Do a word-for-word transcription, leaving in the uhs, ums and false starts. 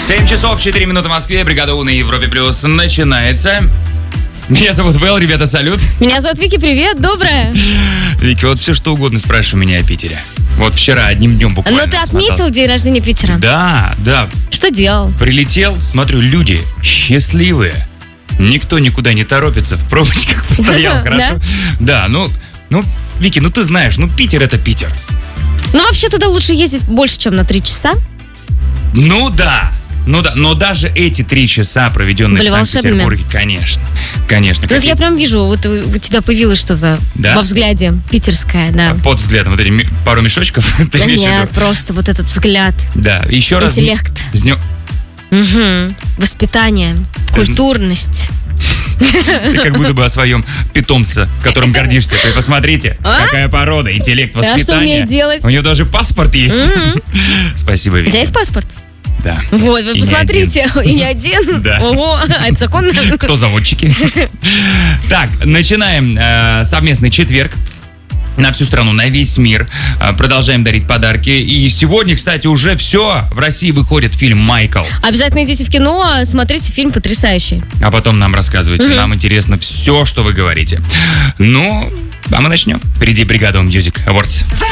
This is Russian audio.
семь часов четыре минуты в Москве. Бригада У на Европе Плюс начинается. Меня зовут Вэл, ребята, салют. Меня зовут Вики, привет, доброе. Вики, вот все что угодно спрашивай меня о Питере. Вот вчера одним днем буквально. Но ты отметил отмотался. День рождения Питера? Да, да. Что делал? Прилетел, смотрю, люди счастливые. Никто никуда не торопится, в пробочках постоял, хорошо? Да, ну, ну, Вики, ну ты знаешь, ну Питер это Питер. Ну вообще туда лучше ездить больше, чем на три часа. Ну да. Ну да, но даже эти три часа, проведенные были в Санкт-Петербурге, конечно, конечно. Ну, я прям вижу, вот у тебя появилось что-то да? во взгляде питерское, да. Под взглядом, вот эти пару мешочков, ты да имеешь нет, в виду? Просто вот этот взгляд. Да, еще раз. Интеллект. С днем... Угу. Воспитание, культурность. Ты как будто бы о своем питомце, которым гордишься. Вы посмотрите, а? какая порода, интеллект, воспитание. А что умеет делать? У нее даже паспорт есть. Mm-hmm. Спасибо, Вики. У тебя есть паспорт? Да. Вот, вы и посмотрите, и не один. Да. Ого, а это законно? Кто заводчики? Так, начинаем э, совместный четверг. На всю страну, на весь мир. Продолжаем дарить подарки. И сегодня, кстати, уже все. В России выходит фильм «Майкл». Обязательно идите в кино, смотрите фильм потрясающий. А потом нам рассказывайте. Mm-hmm. Нам интересно все, что вы говорите. Ну, а мы начнем. Впереди бригада Music Awards.